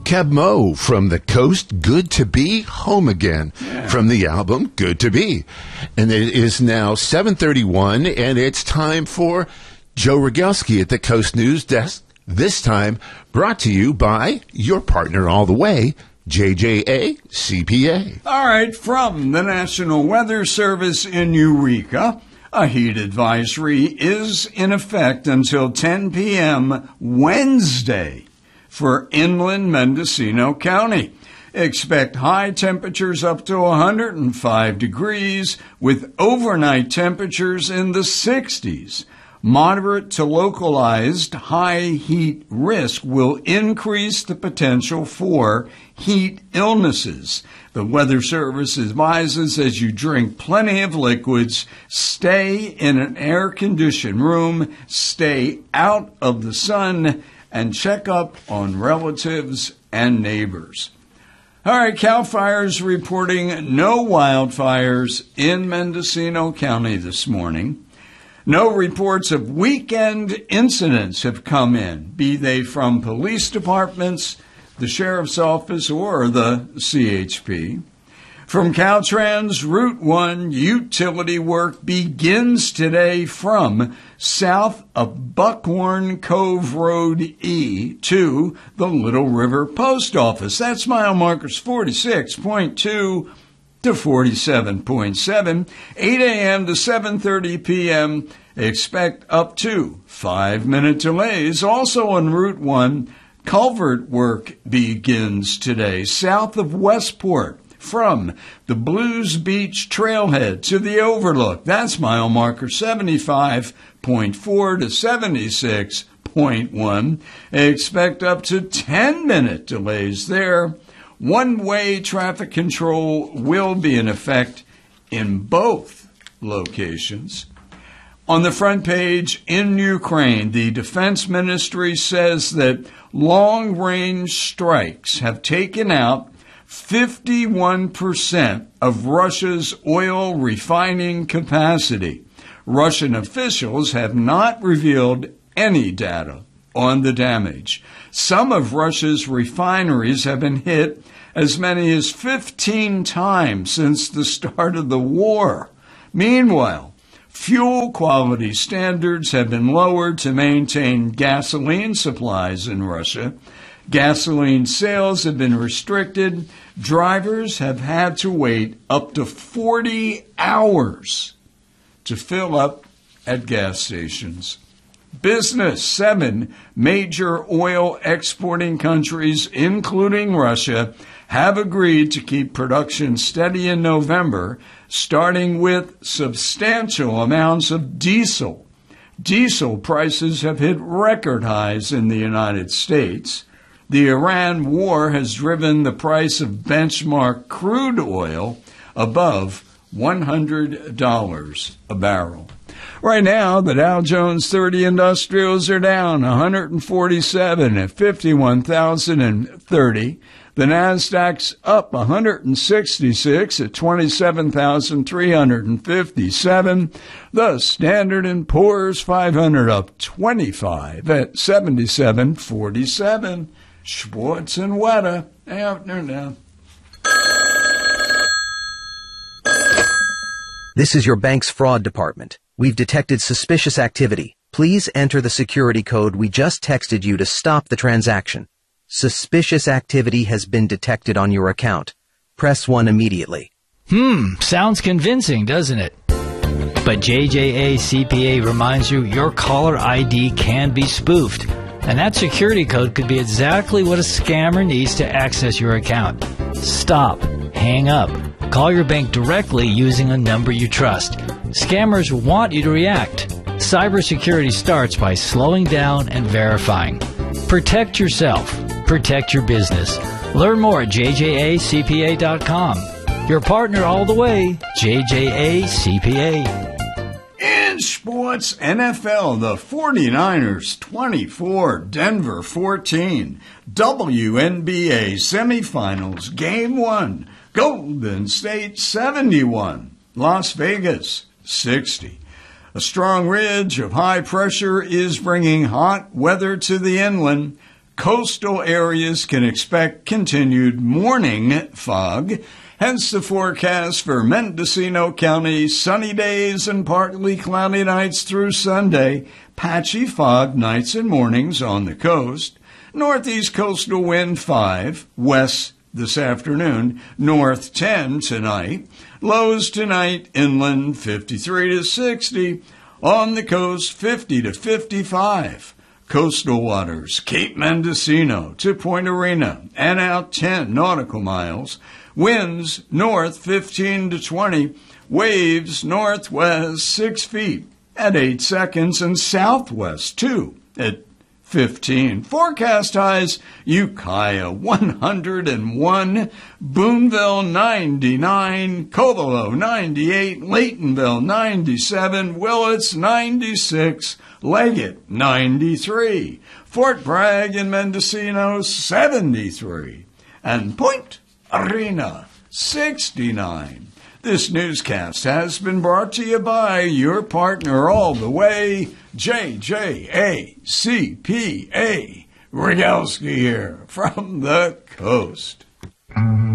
Keb Mo from the coast, Good to Be Home Again, from the album Good to Be. And it is now 7:31, and it's time for Joe Rogalski at the Coast News Desk, this time brought to you by your partner all the way, JJA CPA. All right, from the National Weather Service in Eureka, a heat advisory is in effect until 10 p.m. Wednesday for inland Mendocino County. Expect high temperatures up to 105 degrees with overnight temperatures in the 60s. Moderate to localized high heat risk will increase the potential for heat illnesses. The Weather Service advises as you drink plenty of liquids, stay in an air-conditioned room, stay out of the sun, and check up on relatives and neighbors. All right, CAL FIRE's reporting no wildfires in Mendocino County this morning. No reports of weekend incidents have come in, be they from police departments, the sheriff's office, or the CHP. From Caltrans, Route 1 utility work begins today from south of Buckhorn Cove Road E to the Little River Post Office. That's mile markers 46.2 to 47.7, 8 a.m. to 7:30 p.m. Expect up to 5-minute delays. Also on Route 1, culvert work begins today south of Westport from the Blues Beach Trailhead to the Overlook. That's mile marker 75.4 to 76.1. Expect up to 10-minute delays there. One-way traffic control will be in effect in both locations. On the front page, in Ukraine, the Defense Ministry says that long-range strikes have taken out 51% of Russia's oil refining capacity. Russian officials have not revealed any data on the damage. Some of Russia's refineries have been hit as many as 15 times since the start of the war. Meanwhile, fuel quality standards have been lowered to maintain gasoline supplies in Russia. Gasoline sales have been restricted. Drivers have had to wait up to 40 hours to fill up at gas stations. Business: 7 major oil exporting countries, including Russia, have agreed to keep production steady in November, starting with substantial amounts of diesel. Diesel prices have hit record highs in the United States. The Iran war has driven the price of benchmark crude oil above $100 a barrel. Right now, the Dow Jones 30 Industrials are down 147 at 51,030. The Nasdaq's up 166 at 27,357. The Standard & Poor's 500 up 25 at 7747. Schwartz and Weta, they're down. This is your bank's fraud department. We've detected suspicious activity. Please enter the security code we just texted you to stop the transaction. Suspicious activity has been detected on your account. Press 1 immediately. Sounds convincing, doesn't it? But JJA CPA reminds you your caller ID can be spoofed. And that security code could be exactly what a scammer needs to access your account. Stop. Hang up. Call your bank directly using a number you trust. Scammers want you to react. Cybersecurity starts by slowing down and verifying. Protect yourself. Protect your business. Learn more at jjacpa.com. Your partner all the way, JJA CPA. In sports, NFL, the 49ers 24, Denver 14. WNBA semifinals, Game 1. Golden State 71, Las Vegas 60. A strong ridge of high pressure is bringing hot weather to the inland. coastal areas can expect continued morning fog. Hence the forecast for Mendocino County: sunny days and partly cloudy nights through Sunday. Patchy fog nights and mornings on the coast. Northeast coastal wind 5, west this afternoon, north 10 tonight. Lows tonight inland 53 to 60. On the coast 50 to 55. Coastal waters, Cape Mendocino to Point Arena and out 10 nautical miles. Winds north 15 to 20. Waves northwest 6 feet at 8 seconds and southwest 2 at 15. Forecast highs: Ukiah 101, Boonville 99, Covelo 98, Laytonville 97, Willits 96, Leggett 93, Fort Bragg and Mendocino 73, and Point Arena 69. This newscast has been brought to you by your partner all the way, JJACPA. Rogalski here from the coast.